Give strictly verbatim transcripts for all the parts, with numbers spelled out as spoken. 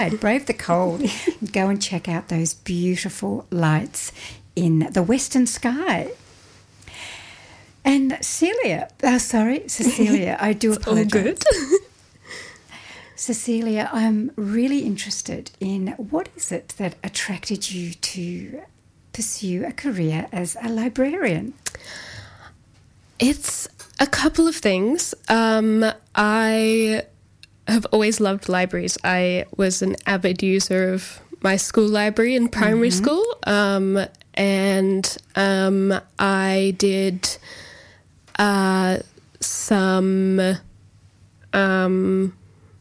brave the cold, go and check out those beautiful lights in the western sky. And Celia, oh, sorry, Cecilia, I do apologise. All good. Cecilia, I'm really interested in what is it that attracted you to pursue a career as a librarian? It's a couple of things. Um, I have always loved libraries. I was an avid user of my school library in primary mm-hmm. school, um, and um, I did uh, some... Um,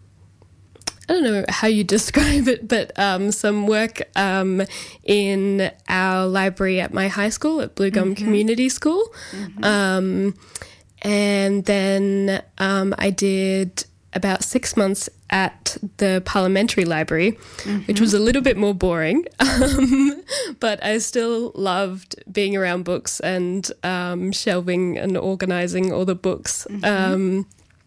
I don't know how you describe it, but um, some work um, in our library at my high school, at Blue Gum mm-hmm. Community School. Mm-hmm. Um, and then um, I did about six months at the Parliamentary Library, mm-hmm. which was a little bit more boring. Um, but I still loved being around books and um, shelving and organising all the books. Mm-hmm. Um,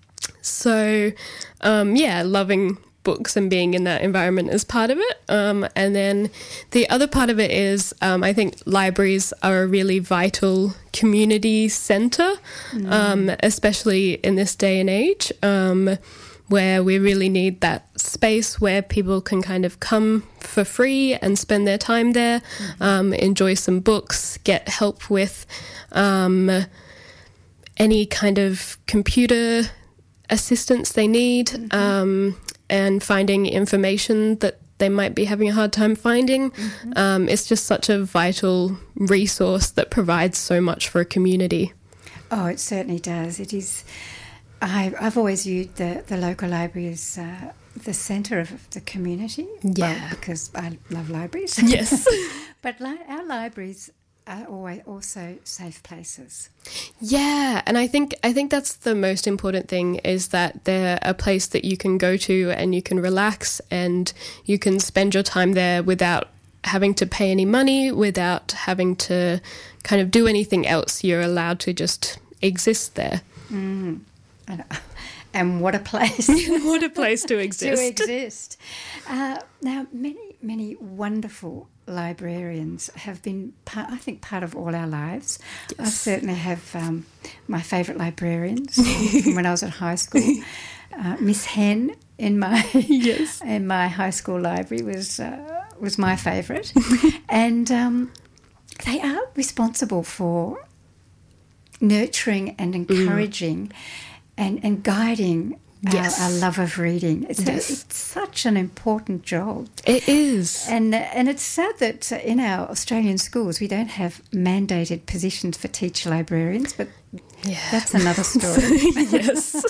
so, um, yeah, loving books and being in that environment is part of it. Um, and then the other part of it is um, I think libraries are a really vital community centre, mm. um, especially in this day and age, um, where we really need that space where people can kind of come for free and spend their time there, mm-hmm. um, enjoy some books, get help with um, any kind of computer assistance they need, mm-hmm. um, and finding information that they might be having a hard time finding. Mm-hmm. Um, it's just such a vital resource that provides so much for a community. Oh, it certainly does. It is. I, I've always viewed the, the local library as uh, the centre of the community. Yeah. Well, because I love libraries. Yes. But li- our libraries are always also safe places. Yeah, and I think I think that's the most important thing, is that they're a place that you can go to and you can relax and you can spend your time there without having to pay any money, without having to kind of do anything else. You're allowed to just exist there. Mm. And, and what a place. What a place to exist. to exist. Uh, now, many, many wonderful librarians have been, part, I think, part of all our lives. Yes. I certainly have um, my favourite librarians from when I was at high school. Uh, Miss Hen in my yes. in my high school library was uh, was my favourite, and um, they are responsible for nurturing and encouraging mm. and, and guiding yes. our, our love of reading. It's, yes. a, it's such an important job. It is. And and it's sad that in our Australian schools we don't have mandated positions for teacher librarians, but yeah. that's another story. Yes.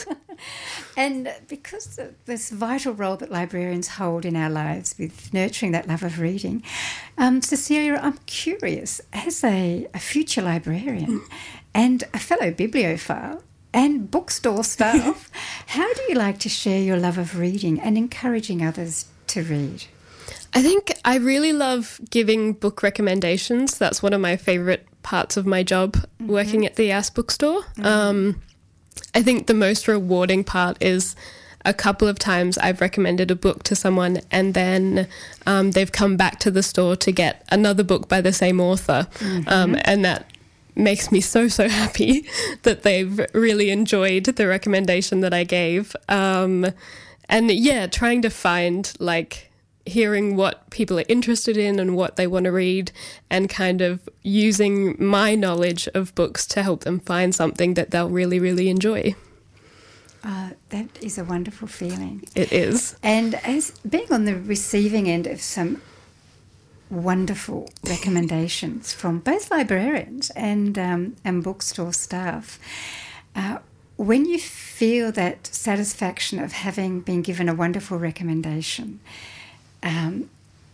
And because of this vital role that librarians hold in our lives with nurturing that love of reading, um, Cecilia, I'm curious, as a, a future librarian mm. and a fellow bibliophile and bookstore staff, how do you like to share your love of reading and encouraging others to read? I think I really love giving book recommendations. That's one of my favourite parts of my job, mm-hmm. working at the Yass bookstore. Mm-hmm. Um, I think the most rewarding part is a couple of times I've recommended a book to someone and then um, they've come back to the store to get another book by the same author. Mm-hmm. Um, and that makes me so, so happy that they've really enjoyed the recommendation that I gave. Um, and yeah, trying to find, like, hearing what people are interested in and what they want to read and kind of using my knowledge of books to help them find something that they'll really, really enjoy. Uh, that is a wonderful feeling. It is. And as being on the receiving end of some wonderful recommendations from both librarians and um, and bookstore staff, uh, when you feel that satisfaction of having been given a wonderful recommendation, um,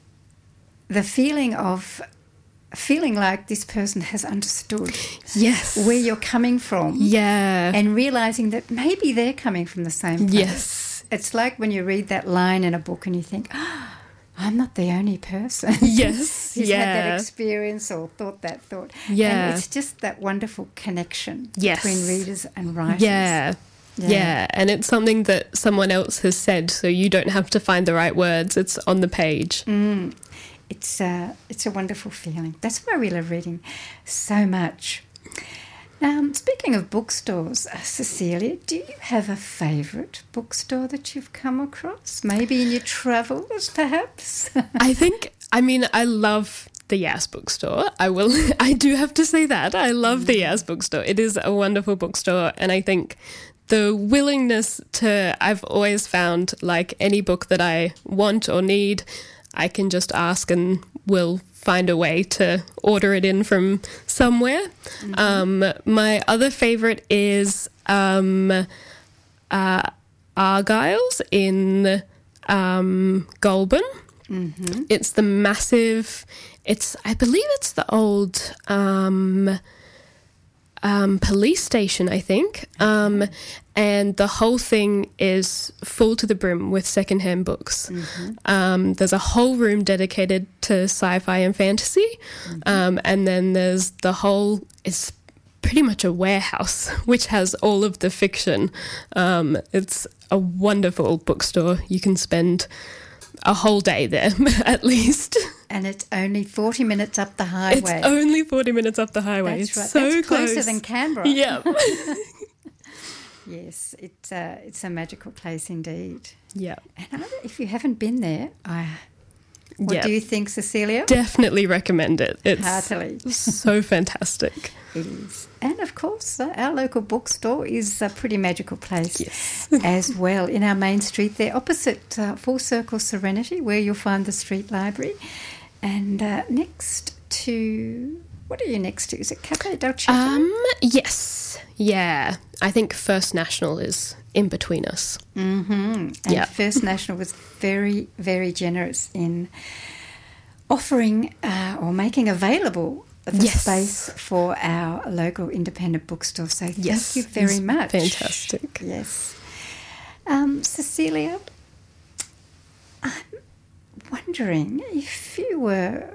the feeling of feeling like this person has understood yes where you're coming from, yeah, and realising that maybe they're coming from the same place. Yes. It's like when you read that line in a book and you think, oh, I'm not the only person yes who's yeah. had that experience or thought that thought. Yeah. And it's just that wonderful connection yes. between readers and writers. Yeah. Yeah. yeah, and it's something that someone else has said, so you don't have to find the right words. It's on the page. Mm. It's, uh, it's a wonderful feeling. That's why we love reading so much. Um, speaking of bookstores, uh, Cecilia, do you have a favourite bookstore that you've come across? Maybe in your travels, perhaps? I think, I mean, I love the Yass bookstore. I will, I do have to say that. I love the Yass bookstore. It is a wonderful bookstore, and I think the willingness to, I've always found, like any book that I want or need, I can just ask and will find a way to order it in from somewhere. Mm-hmm. Um, my other favourite is um, uh, Argyle's in um, Goulburn. Mm-hmm. It's the massive, it's, I believe it's the old um, um, police station, I think. Um, and the whole thing is full to the brim with secondhand books. Mm-hmm. Um, there's a whole room dedicated to sci-fi and fantasy. Mm-hmm. Um, and then there's the whole, it's pretty much a warehouse, which has all of the fiction. Um, it's a wonderful bookstore. You can spend a whole day there, at least. And it's only forty minutes up the highway. It's only forty minutes up the highway. That's it's right. so That's close. closer than Canberra. Yeah. Yes, it's uh, it's a magical place indeed. Yeah. And if you haven't been there, I, what yep. do you think, Cecilia? Definitely recommend it. It's heartily so fantastic. It is. And of course, uh, our local bookstore is a pretty magical place yes. as well. In our main street there, opposite uh, Full Circle Serenity, where you'll find the street library. And uh, next to, what are you next to? Is it Cafe del Chateau? Um, yes. Yeah. I think First National is in between us. Mm-hmm. And yeah. First National was very, very generous in offering uh, or making available the yes. space for our local independent bookstore. So yes. thank you very it's much. Fantastic. Yes. Um, Cecilia, I'm wondering if you were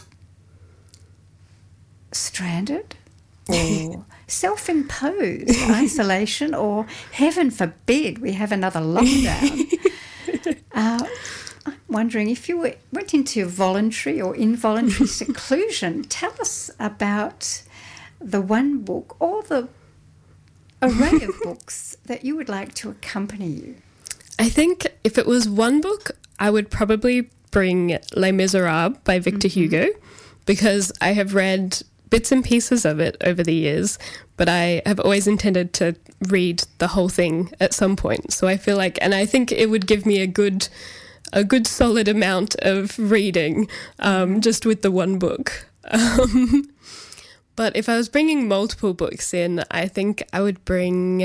stranded or self-imposed isolation, or heaven forbid we have another lockdown. uh, I'm wondering if you were, went into voluntary or involuntary seclusion. Tell us about the one book or the array of books that you would like to accompany you. I think if it was one book, I would probably bring Les Miserables by Victor mm-hmm. Hugo, because I have read bits and pieces of it over the years, but I have always intended to read the whole thing at some point. So I feel like, and I think it would give me a good, a good solid amount of reading, um, just with the one book. Um, but if I was bringing multiple books in, I think I would bring,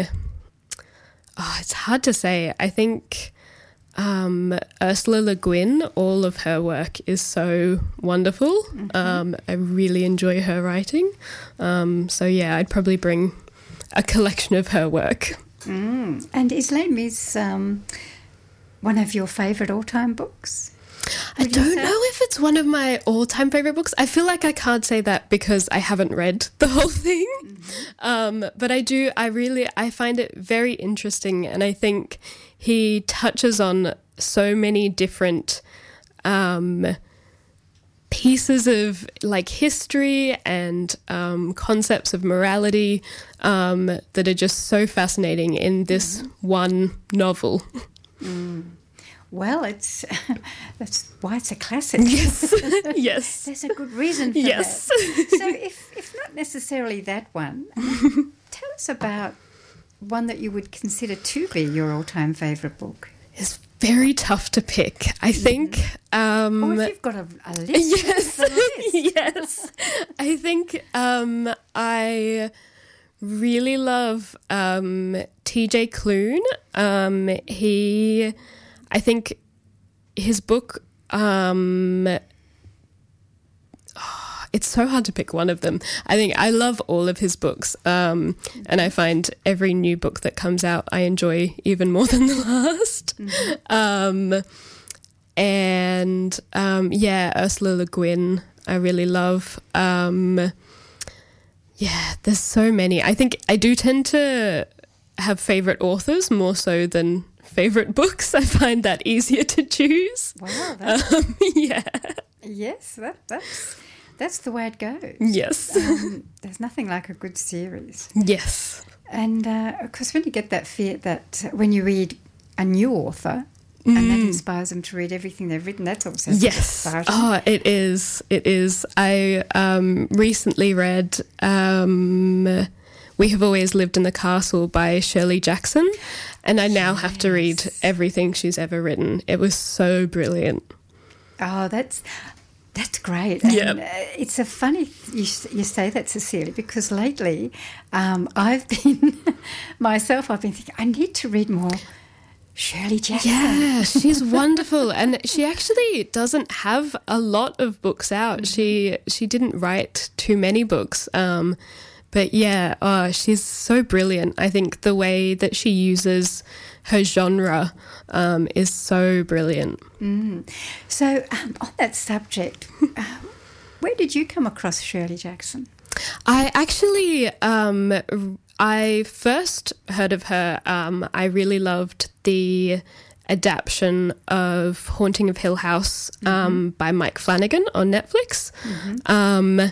oh, it's hard to say. I think Um, Ursula Le Guin, all of her work is so wonderful. Mm-hmm. Um, I really enjoy her writing. Um, so yeah, I'd probably bring a collection of her work. Mm. And is Les Mis um, one of your favourite all-time books? I don't know if it's one of my all-time favourite books. I feel like I can't say that because I haven't read the whole thing. Mm-hmm. Um, but I do, I really, I find it very interesting, and I think he touches on so many different um, pieces of like history and um, concepts of morality um, that are just so fascinating in this mm-hmm. one novel. Mm. Well, it's that's why it's a classic. Yes, yes. There's a good reason for yes. that. So, if if not necessarily that one, tell us about one that you would consider to be your all-time favourite book. It's very tough to pick. I think. Um, or if you've got a, a list. Yes, a list. yes. I think um, I really love um, T J Klune. Um, he. I think his book, um, oh, it's so hard to pick one of them. I think I love all of his books, um, and I find every new book that comes out I enjoy even more than the last. Mm-hmm. Um, and um, yeah, Ursula Le Guin I really love. Um, yeah, there's so many. I think I do tend to have favorite authors more so than favorite books. I find that easier to choose. Wow. That's, um, yeah. Yes, that, that's that's the way it goes. Yes. Um, there's nothing like a good series. Yes. And uh, of course, when you get that fear that when you read a new author mm. and that inspires them to read everything they've written, that's also yes. exciting. Oh, it is. It is. I um, recently read um, We Have Always Lived in the Castle by Shirley Jackson, and I now yes. have to read everything she's ever written. It was so brilliant. Oh, that's that's great. And yep. uh, it's a funny th- you, you say that, Cecilia, because lately um, I've been myself. I've been thinking I need to read more Shirley Jackson. Yeah, she's wonderful, and she actually doesn't have a lot of books out. Mm-hmm. She she didn't write too many books. Um, But yeah, oh, she's so brilliant. I think the way that she uses her genre um, is so brilliant. Mm. So um, on that subject, uh, where did you come across Shirley Jackson? I actually, um, I first heard of her. Um, I really loved the adaptation of Haunting of Hill House um, mm-hmm. by Mike Flanagan on Netflix. Mm-hmm. Um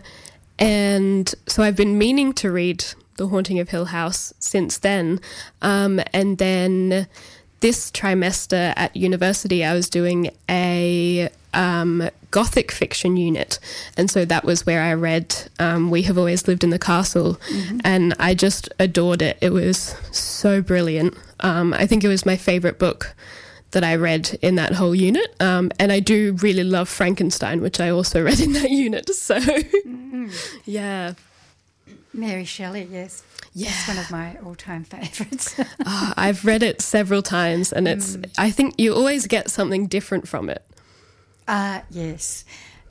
And so I've been meaning to read The Haunting of Hill House since then. Um, and then this trimester at university, I was doing a um, Gothic fiction unit. And so that was where I read um, We Have Always Lived in the Castle. Mm-hmm. And I just adored it. It was so brilliant. Um, I think it was my favourite book that I read in that whole unit. Um, and I do really love Frankenstein, which I also read in that unit. So, mm-hmm. yeah. Mary Shelley, yes. Yeah. It's one of my all-time favourites. oh, I've read it several times, and it's. Mm. I think you always get something different from it. Uh, yes.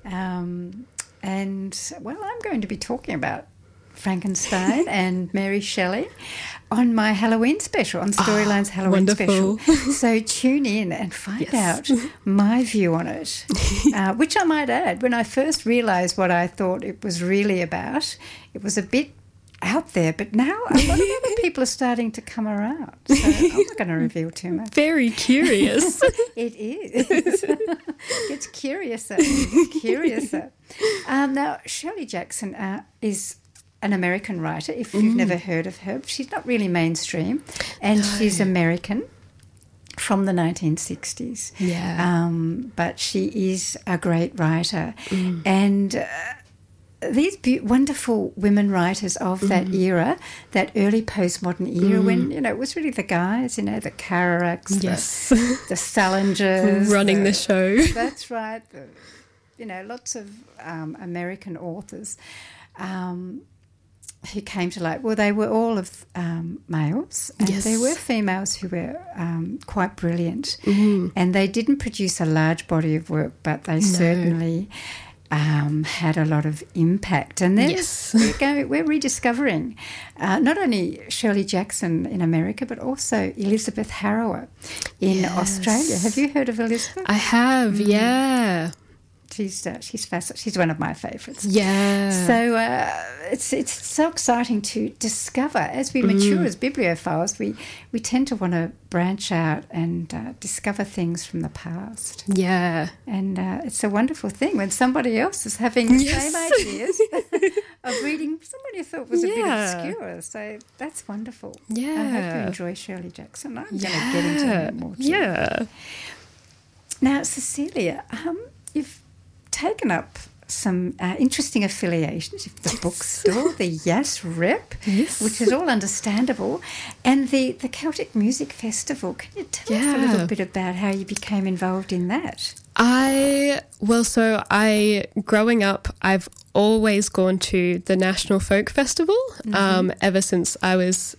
Um, and, well, I'm going to be talking about Frankenstein and Mary Shelley on my Halloween special, on Storylines oh, Halloween wonderful. special. So tune in and find yes. out my view on it, uh, which I might add, when I first realised what I thought it was really about, it was a bit out there, but now a lot of other people are starting to come around. So I'm not going to reveal too much. Very curious. It is. It's curiouser. It's curiouser. Um, now, Shirley Jackson uh, is an American writer, if you've mm. never heard of her. She's not really mainstream, and no. she's American from the nineteen sixties. Yeah. Um, but she is a great writer. Mm. And uh, these be- wonderful women writers of mm. that era, that early postmodern era mm. when, you know, it was really the guys, you know, the Kerouacs, yes. the, the Salingers. Running the, the show. That's right. The, you know, lots of um, American authors. Um, who came to light. Well, they were all of um, males, and yes. there were females who were um, quite brilliant. Mm-hmm. And they didn't produce a large body of work, but they no. certainly um, had a lot of impact. And then yes. we're, going, we're rediscovering uh, not only Shirley Jackson in America, but also Elizabeth Harrower in yes. Australia. Have you heard of Elizabeth? I have, mm. yeah. She's uh, she's fascinating. She's one of my favourites. Yeah. So uh, it's it's so exciting to discover as we mature mm. as bibliophiles. We we tend to want to branch out and uh, discover things from the past. Yeah. And uh, it's a wonderful thing when somebody else is having the yes. same ideas of reading somebody you thought was a yeah. bit obscure. So that's wonderful. Yeah. I hope you enjoy Shirley Jackson. I'm yeah. going to get into her more too. Yeah. Now, Cecilia, um, you've taken up some uh, interesting affiliations, the bookstore, the Yass Rep, yes. which is all understandable, and the, the Celtic Music Festival. Can you tell yeah. us a little bit about how you became involved in that? I, well, so I, growing up, I've always gone to the National Folk Festival mm-hmm. um, ever since I was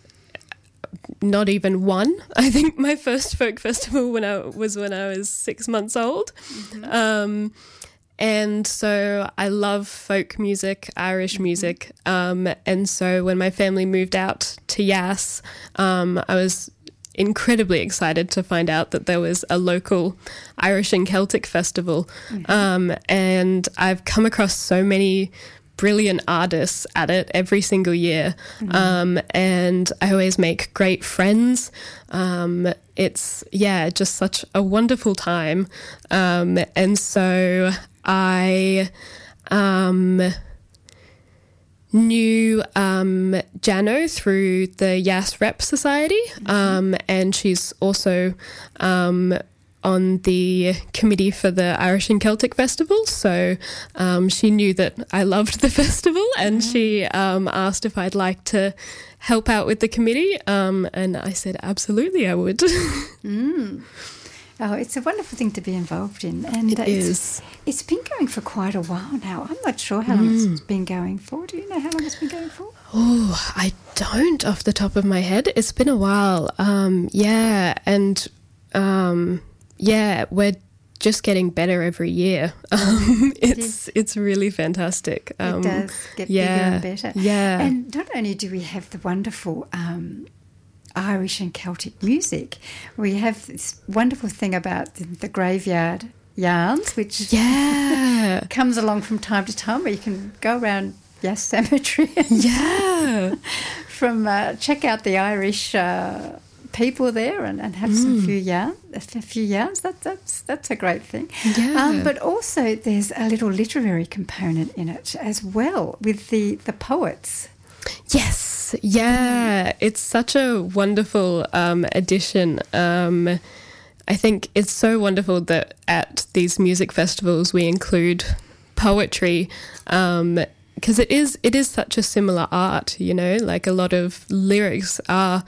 not even one. I think my first folk festival when I was when I was six months old. Mm-hmm. Um And so I love folk music, Irish music. Um, and so when my family moved out to Yass, um, I was incredibly excited to find out that there was a local Irish and Celtic festival. Mm-hmm. Um, and I've come across so many brilliant artists at it every single year. Mm. Um, and I always make great friends. Um, it's, yeah, just such a wonderful time. Um, and so I um, knew um, Jano through the Yass Rep Society, um, and she's also um, on the committee for the Irish and Celtic Festival. So um, she knew that I loved the festival, and mm-hmm. she um, asked if I'd like to help out with the committee, um, and I said absolutely I would. mm. Oh, it's a wonderful thing to be involved in. And it uh, is. It's, it's been going for quite a while now. I'm not sure how long mm. it's been going for. Do you know how long it's been going for? Oh, I don't off the top of my head. It's been a while. Um, yeah, and um, yeah, we're just getting better every year. Um, it's it it's really fantastic. Um, it does get yeah, bigger and better. Yeah. And not only do we have the wonderful Um, Irish and Celtic music, we have this wonderful thing about the, the graveyard yarns, which yeah comes along from time to time, where you can go around Yass Cemetery and yeah from uh, check out the Irish uh, people there and, and have mm. some few yarn, a few yarns. That that's that's a great thing. Yeah. Um, but also there's a little literary component in it as well, with the the poets. Yes, yeah, it's such a wonderful um, addition. Um, I think it's so wonderful that at these music festivals we include poetry, um, because it is it is such a similar art, you know, like a lot of lyrics are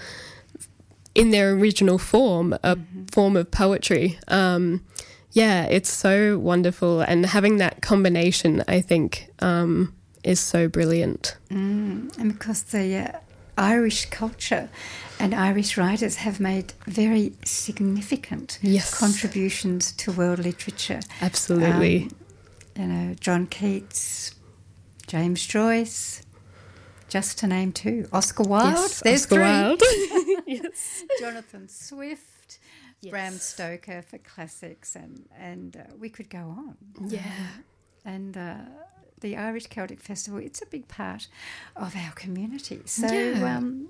in their original form, a mm-hmm. form of poetry. Um, yeah, it's so wonderful, and having that combination, I think, um, is so brilliant. Mm, and because the uh, Irish culture and Irish writers have made very significant yes. contributions to world literature. Absolutely. Um, you know, John Keats, James Joyce, just to name two. Oscar Wilde. Yes, There's Oscar three. Wilde. Yes. Jonathan Swift, yes. Bram Stoker for classics, and, and uh, we could go on. Yeah. And uh, the Irish Celtic Festival, it's a big part of our community. So yeah. um,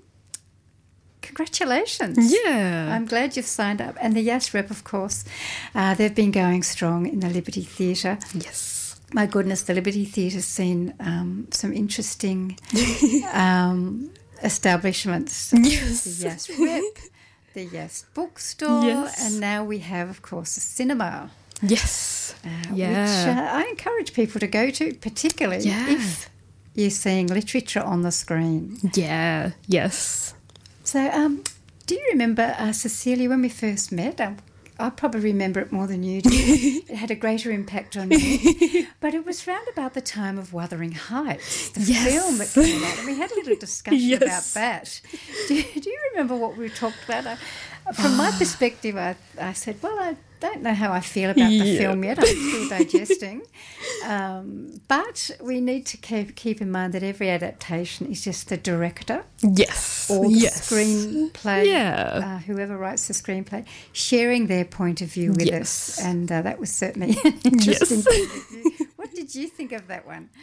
congratulations. Yeah. I'm glad you've signed up. And the Yass Rep, of course, uh, they've been going strong in the Liberty Theatre. Yes. My goodness, the Liberty Theatre's seen um, some interesting um, establishments. Yes. The Yass Rep, the Yass Bookstore, yes. and now we have, of course, a cinema. Yes. Uh, yeah. Which uh, I encourage people to go to, particularly yeah. if you're seeing literature on the screen. Yeah. Yes. So, um, do you remember, uh, Cecilia, when we first met? Um, I probably remember it more than you do. It had a greater impact on me. But it was round about the time of Wuthering Heights, the yes. film that came out, and we had a little discussion yes. about that. Do, do you remember what we talked about? Uh, from my perspective, I, I said, well, I don't know how I feel about the yeah. film yet. I'm still digesting. Um, but we need to keep, keep in mind that every adaptation is just the director. Yes. Or the yes. screenplay, yeah. uh, whoever writes the screenplay, sharing their point of view with yes. us. And uh, that was certainly an interesting yes. point of view. What did you think of that one?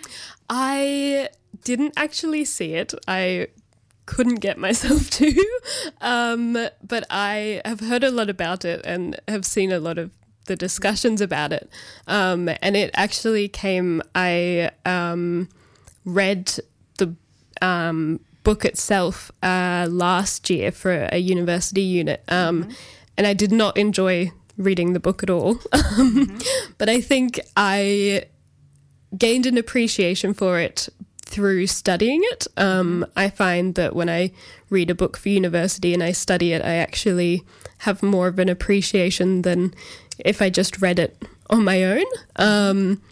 I didn't actually see it. I couldn't get myself to, um, but I have heard a lot about it and have seen a lot of the discussions about it. Um, and it actually came, I um, read the um, book itself uh, last year for a university unit, um, mm-hmm. and I did not enjoy reading the book at all. mm-hmm. But I think I gained an appreciation for it through studying it. Um, I find that when I read a book for university and I study it, I actually have more of an appreciation than if I just read it on my own. Um,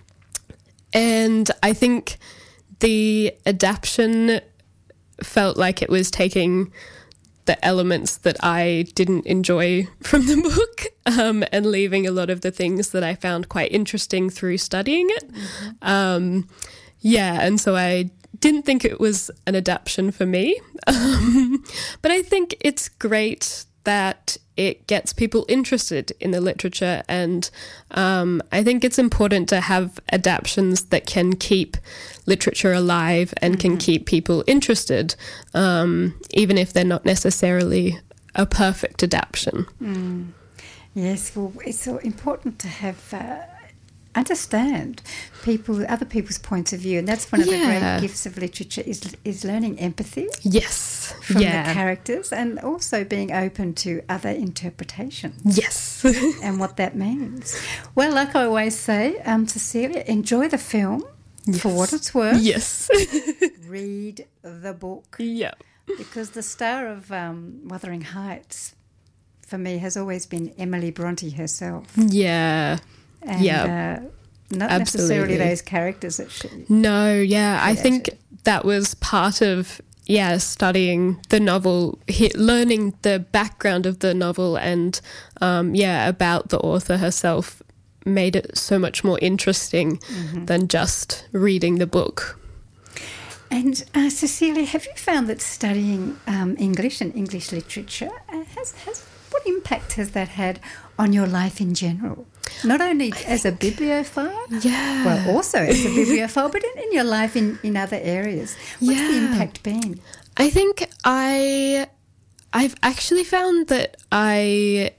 and I think the adaptation felt like it was taking the elements that I didn't enjoy from the book um, and leaving a lot of the things that I found quite interesting through studying it. Mm-hmm. Um, yeah, and so I didn't think it was an adaptation for me. Um, but I think it's great that it gets people interested in the literature, and um, I think it's important to have adaptations that can keep literature alive and mm-hmm. can keep people interested, um, even if they're not necessarily a perfect adaptation. Mm. Yes, well, it's so important to have uh, understand people, other people's points of view, and that's one of yeah. the great gifts of literature is is learning empathy. Yes, from yeah. the characters, and also being open to other interpretations. Yes, and what that means. Well, like I always say, um, Cecilia, enjoy the film yes. for what it's worth. Yes, read the book. Yeah, because the star of um, Wuthering Heights, for me, has always been Emily Bronte herself. Yeah. And yeah. uh, not Absolutely. necessarily those characters that she... No, yeah. I think that was part of, yeah, studying the novel, he, learning the background of the novel and, um, yeah, about the author herself made it so much more interesting mm-hmm. than just reading the book. And uh, Cecilia, have you found that studying um, English and English literature uh, has, has what impact has that had on your life in general? Not only I as think, a bibliophile, yeah. well, also as a bibliophile, but in, in your life in, in other areas. What's yeah. the impact been? I think I, I've actually found that I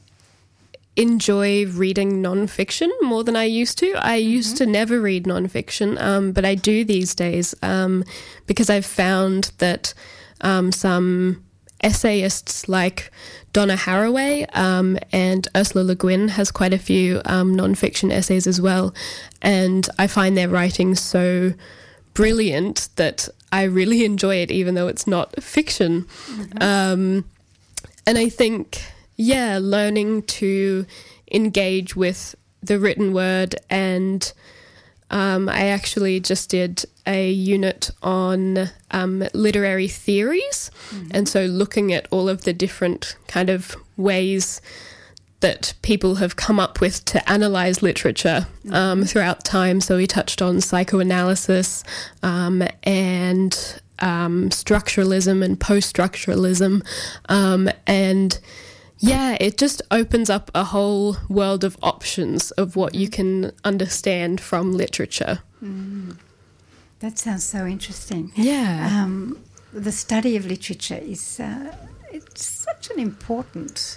enjoy reading non-fiction more than I used to. I mm-hmm. used to never read non-fiction, um, but I do these days um, because I've found that um, some essayists like Donna Haraway um, and Ursula Le Guin has quite a few um, non-fiction essays as well, and I find their writing so brilliant that I really enjoy it even though it's not fiction. Mm-hmm. Um, and I think, yeah, learning to engage with the written word, and um, I actually just did a unit on um, literary theories, mm-hmm. and so looking at all of the different kind of ways that people have come up with to analyse literature mm-hmm. um, throughout time. So we touched on psychoanalysis um, and um, structuralism and post-structuralism, um, and yeah, it just opens up a whole world of options of what you can understand from literature. Mm. That sounds so interesting. Yeah. Um, the study of literature is uh, it's such an important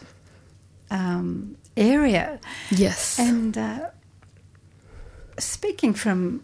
um, area. Yes. And uh, speaking from,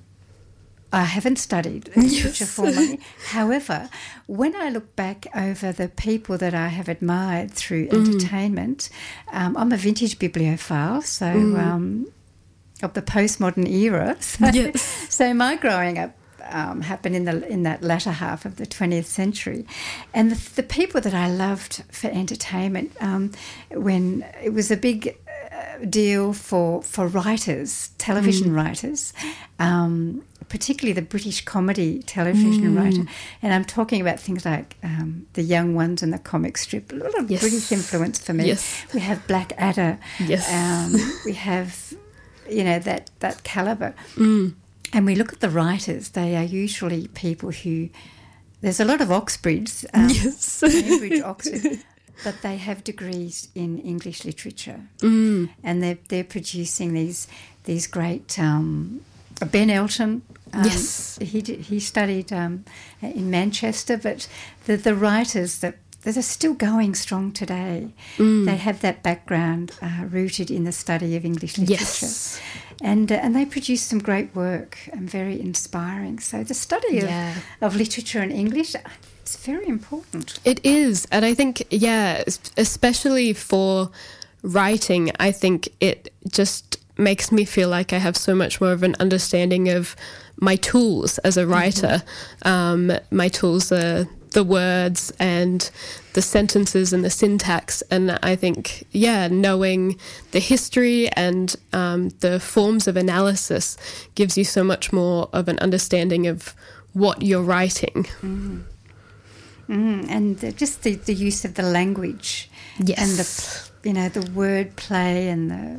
I haven't studied literature yes. formally. However, when I look back over the people that I have admired through mm. entertainment, um, I'm a vintage bibliophile, so mm. um, of the postmodern era. So, yes. so my growing up Um, happened in the in that latter half of the twentieth century, and the, the people that I loved for entertainment, um, when it was a big uh, deal for for writers, television mm. writers, um, particularly the British comedy television mm. writer, and I'm talking about things like um, The Young Ones and the comic strip. A lot of yes. British influence for me. Yes. We have Blackadder. Yes. Um, we have, you know, that that calibre. Mm. And we look at the writers, they are usually people who, there's a lot of Oxbridge, um, yes. Cambridge, Oxford, but they have degrees in English literature. Mm. And they're, they're producing these these great, um, Ben Elton, um, yes. he did, he studied um, in Manchester, but the, the writers that, that are still going strong today, mm. they have that background uh, rooted in the study of English literature. Yes. And uh, and they produce some great work and very inspiring. So the study yeah. of, of literature in English, it's very important. It is. And I think, yeah, especially for writing, I think it just makes me feel like I have so much more of an understanding of my tools as a writer. Mm-hmm. Um, my tools are the words and the sentences and the syntax, and I think, yeah, knowing the history and um, the forms of analysis gives you so much more of an understanding of what you're writing. Mm. Mm. And the, just the, the use of the language, yes, and the, you know, the word play, and the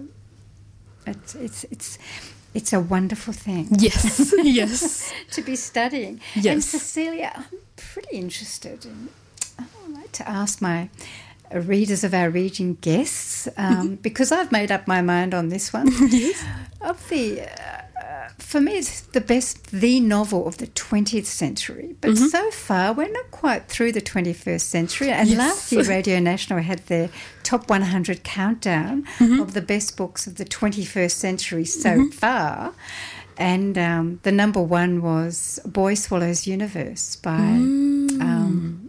it's it's it's it's a wonderful thing. Yes, yes, to be studying. Yes. And Cecilia, I'm pretty interested in. Oh, I'd like to ask my readers of our reading guests, um, because I've made up my mind on this one. Yes. Of the, uh, for me, it's the best, the novel of the twentieth century. But mm-hmm. so far, we're not quite through the twenty-first century. And yes. last year, Radio National had their top one hundred countdown mm-hmm. of the best books of the twenty-first century so mm-hmm. far. And um, the number one was Boy Swallows Universe by mm. um,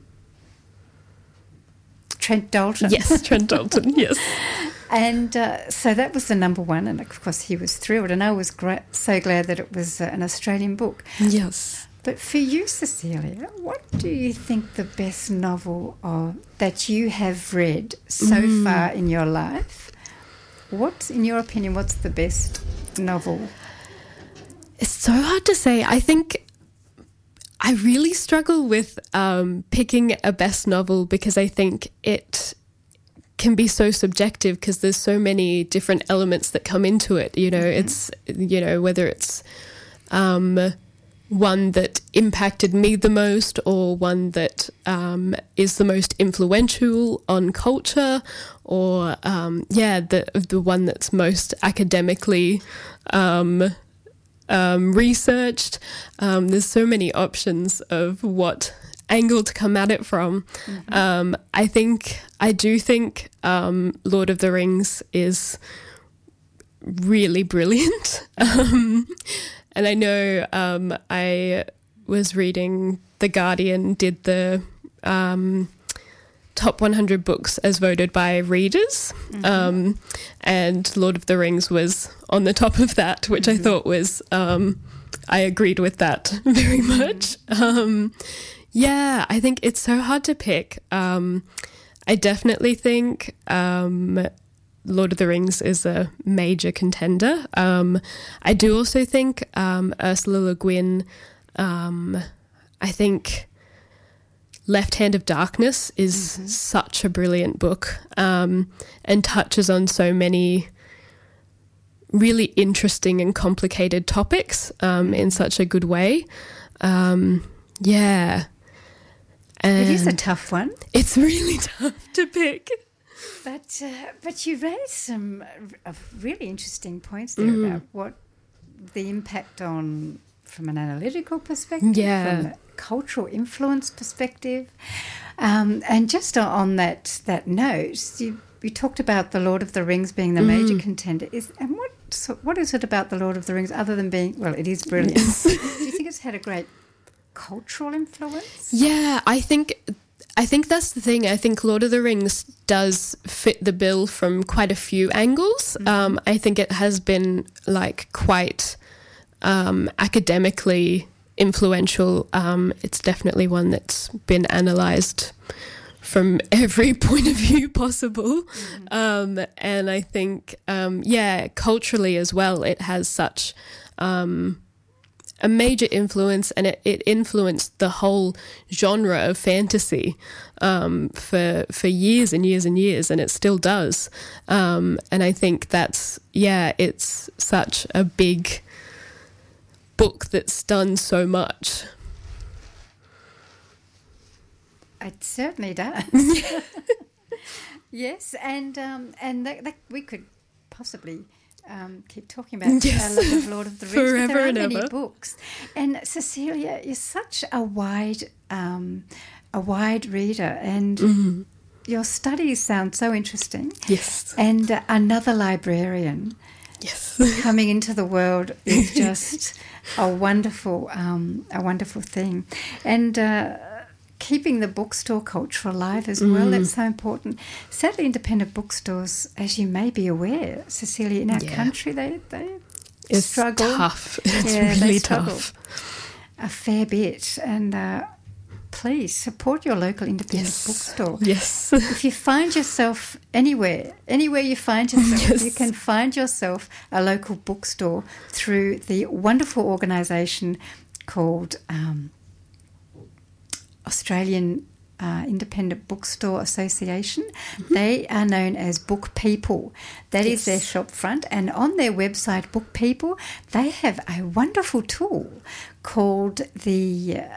Trent Dalton. Yes, Trent Dalton, yes. And uh, so that was the number one, and of course he was thrilled, and I was gra- so glad that it was uh, an Australian book. Yes. But for you, Cecilia, what do you think the best novel of, that you have read so mm. far in your life? What, in your opinion, what's the best novel? It's so hard to say. I think I really struggle with um, picking a best novel because I think it can be so subjective because there's so many different elements that come into it. You know, mm-hmm. it's, you know, whether it's um, one that impacted me the most or one that um, is the most influential on culture or, um, yeah, the the one that's most academically um Um, researched. Um, there's so many options of what angle to come at it from. Mm-hmm. Um, I think, I do think um, Lord of the Rings is really brilliant. um, and I know um, I was reading The Guardian did the um, top one hundred books as voted by readers. Mm-hmm. Um, and Lord of the Rings was on the top of that, which mm-hmm. I thought was, um, I agreed with that very much. Um, yeah, I think it's so hard to pick. Um, I definitely think um, Lord of the Rings is a major contender. Um, I do also think um, Ursula Le Guin, um, I think Left Hand of Darkness is mm-hmm. such a brilliant book um, and touches on so many really interesting and complicated topics um, in such a good way. Um, yeah. And it is a tough one. It's really tough to pick. But uh, but you raised some uh, really interesting points there mm. about what the impact on, from an analytical perspective, yeah. from a cultural influence perspective. Um, and just on that that note, you, you talked about the Lord of the Rings being the mm. major contender. Is and what so what is it about the Lord of the Rings other than being, well, it is brilliant. Do you think it's had a great cultural influence? Yeah, I think I think that's the thing. I think Lord of the Rings does fit the bill from quite a few angles. Mm-hmm. Um, I think it has been like quite um, academically influential. Um, it's definitely one that's been analysed from every point of view possible. Mm-hmm. Um, and I think, um, yeah, culturally as well, it has such um, a major influence, and it, it influenced the whole genre of fantasy um, for for years and years and years, and it still does. Um, and I think that's, yeah, it's such a big book that's done so much. It certainly does. Yes, and um, and that, that we could possibly um, keep talking about yes. our love of Lord of the Rings. Forever there are and many ever. books, and Cecilia, you're such a wide um, a wide reader, and mm-hmm. your studies sound so interesting. Yes, and uh, another librarian. Yes, coming into the world is just a wonderful, um, a wonderful thing, and uh, keeping the bookstore culture alive as well. Mm. That's so important. Sadly, independent bookstores, as you may be aware, Cecilia, in our yeah. country, they they it's struggle. Tough. It's yeah, really they tough. A fair bit, and. Uh, Please support your local independent yes. bookstore. Yes. If you find yourself anywhere, anywhere you find yourself, yes. you can find yourself a local bookstore through the wonderful organisation called um, Australian uh, Independent Bookstore Association. Mm-hmm. They are known as Book People. That yes. is their shop front, and on their website, Book People, they have a wonderful tool called the Uh,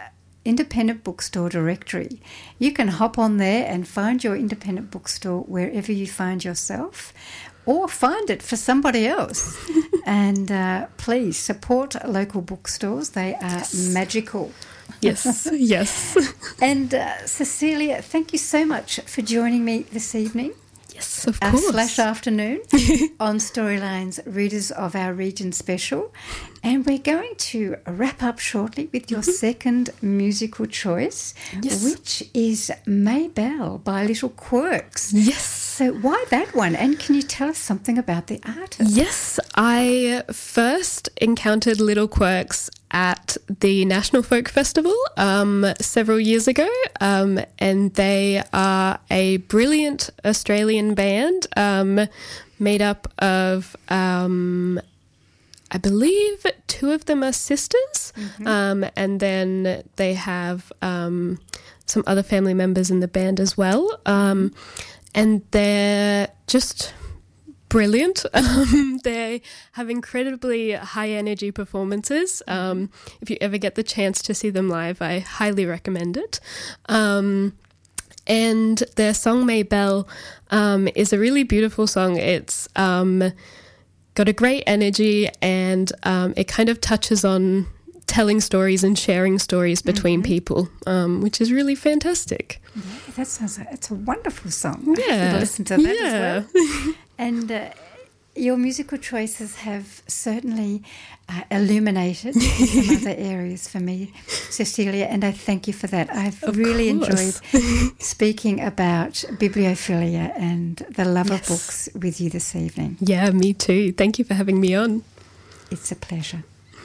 independent bookstore directory. You can hop on there and find your independent bookstore wherever you find yourself, or find it for somebody else. And uh, please support local bookstores. They are yes. magical. Yes, yes. And uh, Cecilia, thank you so much for joining me this evening. Yes, of uh, course. Slash afternoon on Storylines Readers of Our Region special. And we're going to wrap up shortly with your mm-hmm. second musical choice, yes. which is Maybelle by Little Quirks. Yes. So why that one? And can you tell us something about the artist? Yes, I first encountered Little Quirks at the National Folk Festival um, several years ago, um, and they are a brilliant Australian band um, made up of, um, I believe, two of them are sisters, mm-hmm. um, and then they have um, some other family members in the band as well, um, and they're just brilliant. Um, they have incredibly high energy performances. Um, if you ever get the chance to see them live, I highly recommend it. Um, and their song Maybelle um, is a really beautiful song. It's um, got a great energy, and um, it kind of touches on telling stories and sharing stories between mm-hmm. people, um, which is really fantastic. Yeah, that sounds like it's a wonderful song. Yeah. I should listen to that yeah. as well. And uh, your musical choices have certainly uh, illuminated some other areas for me, Cecilia, and I thank you for that. I've of really course. enjoyed speaking about bibliophilia and the love yes. of books with you this evening. Yeah, me too. Thank you for having me on. It's a pleasure.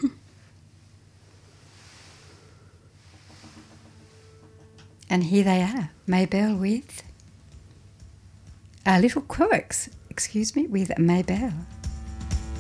And here they are, Maybelle with uh, Little Quirks, excuse me, with Maybelle.